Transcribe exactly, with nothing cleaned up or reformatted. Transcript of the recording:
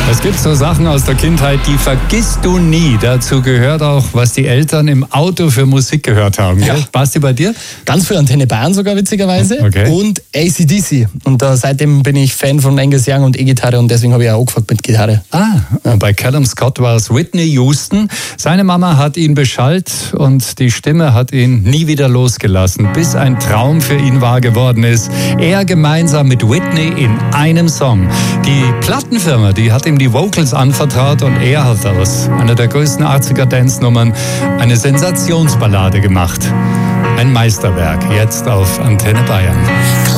Es gibt so Sachen aus der Kindheit, die vergisst du nie. Dazu gehört auch, was die Eltern im Auto für Musik gehört haben. Ja. Basti, bei dir? Ganz früh Antenne Bayern sogar, witzigerweise. Okay. Und A C D C. Und uh, seitdem bin ich Fan von Angus Young und E-Gitarre und deswegen habe ich auch angefangen mit Gitarre. Ah, bei Callum Scott war es Whitney Houston. Seine Mama hat ihn beschallt und die Stimme hat ihn nie wieder losgelassen, bis ein Traum für ihn wahr geworden ist. Er gemeinsam mit Whitney in einem Song. Die Plattenfirma, die hat ihm die Vocals anvertraut und er hat aus einer der größten achtziger Dance-Nummern eine Sensationsballade gemacht. Ein Meisterwerk, jetzt auf Antenne Bayern.